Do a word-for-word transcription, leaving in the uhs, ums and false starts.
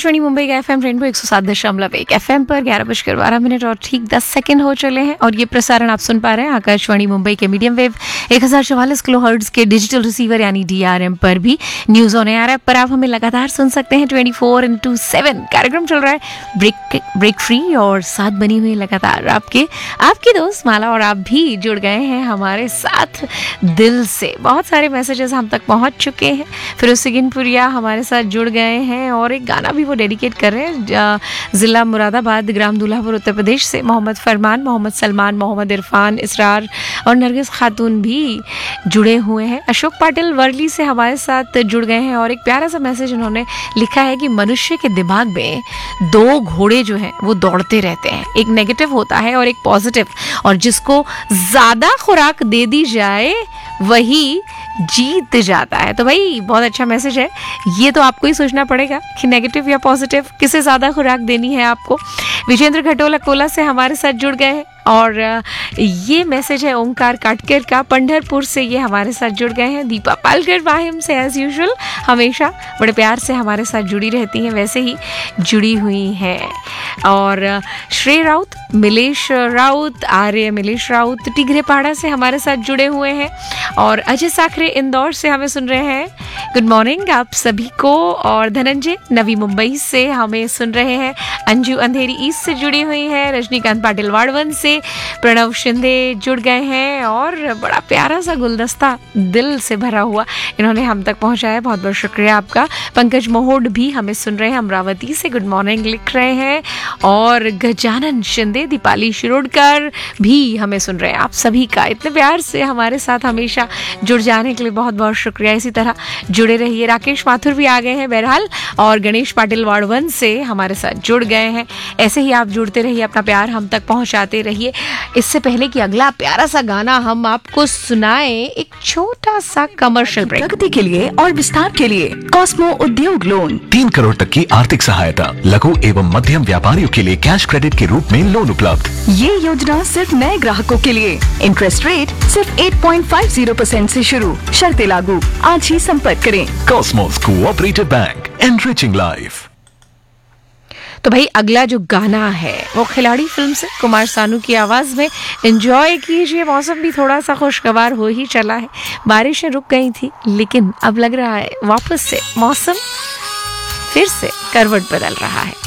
आकाशवाणी मुंबई का FM rainbow एक सौ सात दशमलव एक एफएम पर ग्यारह बजकर बारह मिनट और ठीक दस सेकंड हो चले हैं और ये प्रसारण आप सुन पा रहे हैं आकाशवाणी मुंबई के मीडियम वेव एक हजार चौवालीस किलो हर्ट्ज के डिजिटल रिसीवर यानी डीआरएम पर भी न्यूज ऑन एयर ऐप पर आप हमें लगातार सुन सकते हैं ट्वेंटी फोर इंटू सेवन कार्यक्रम चल रहा है ब्रेक ब्रेक फ्री और साथ बनी हुई लगातार आपके आपकी दोस्त माला और आप भी जुड़ गए हैं हमारे साथ दिल से। बहुत सारे मैसेजेस हम तक पहुंच चुके हैं। फिर सिगिनपुरिया हमारे साथ जुड़ गए हैं और एक गाना भी वो डेडिकेट कर रहे हैं। ज़िला मुरादाबाद, ग्राम दूल्हापुर, उत्तर प्रदेश से मोहम्मद फरमान, मोहम्मद सलमान, मोहम्मद इरफान, इसरार और नरगिस खातून भी जुड़े हुए हैं। अशोक पाटिल वर्ली से हमारे साथ जुड़ गए हैं और एक प्यारा सा मैसेज उन्होंने लिखा है कि मनुष्य के दिमाग में दो घोड़े जो हैं वो दौड़ते रहते हैं, एक नेगेटिव होता है और एक पॉजिटिव, और जिसको ज़्यादा खुराक दे दी जाए वही जीत जाता है। तो भाई बहुत अच्छा मैसेज है। ये तो आपको ही सोचना पड़ेगा कि नेगेटिव या पॉजिटिव किसे ज़्यादा खुराक देनी है आपको। विजेंद्र घटोला कोला से हमारे साथ जुड़ गए हैं और ये मैसेज है ओंकार काटकर का, पंढरपुर से ये हमारे साथ जुड़ गए हैं। दीपा पालकर वाहिम से एज यूजुअल हमेशा बड़े प्यार से हमारे साथ जुड़ी रहती हैं, वैसे ही जुड़ी हुई हैं। और श्रेय राउत, मिलेश राउत, आर्य मिलेश राउत टिगरेपाड़ा से हमारे साथ जुड़े हुए हैं और अजय साखरे इंदौर से हमें सुन रहे हैं। गुड मॉर्निंग आप सभी को। और धनंजय नवी मुंबई से हमें सुन रहे हैं। अंजू अंधेरी ईस्ट से जुड़ी हुई है। रजनीकांत पाटिल वाड़वन से प्रणव शिंदे जुड़ गए हैं और बड़ा प्यारा सा गुलदस्ता दिल से भरा हुआ इन्होंने हम तक पहुंचाया, बहुत बहुत शुक्रिया आपका। पंकज मोहोड भी हमें सुन रहे हैं, अमरावती से गुड मॉर्निंग लिख रहे हैं। और गजानन शिंदे, दीपाली शिरोडकर भी हमें सुन रहे हैं। आप सभी का इतने प्यार से हमारे साथ हमेशा जुड़ जाने के लिए बहुत बहुत शुक्रिया। इसी तरह जुड़े रहिए। राकेश माथुर भी आ गए हैं बहरहाल और गणेश पाटिल वाड़वन से हमारे साथ जुड़ गए हैं। ऐसे ही आप जुड़ते रहिए, अपना प्यार हम तक पहुंचाते रहिए। इससे पहले कि अगला प्यारा सा गाना हम आपको सुनाएं, एक छोटा सा कमर्शियल ब्रेक। प्रगति के लिए और विस्तार के लिए कॉस्मो उद्योग लोन, तीन करोड़ तक की आर्थिक सहायता, लघु एवं मध्यम व्यापारियों के लिए कैश क्रेडिट के रूप में लोन उपलब्ध। ये योजना सिर्फ नए ग्राहकों के लिए। इंटरेस्ट रेट सिर्फ आठ पॉइंट पाँच शून्य परसेंट से शुरू, शर्तें लागू। आज ही संपर्क करें। Cosmos cooperative bank, enriching life. तो भाई अगला जो गाना है वो खिलाड़ी फिल्म से कुमार सानू की आवाज में। एंजॉय कीजिए। मौसम भी थोड़ा सा खुशगवार हो ही चला है, बारिशें रुक गई थी लेकिन अब लग रहा है वापस से मौसम फिर से करवट बदल रहा है।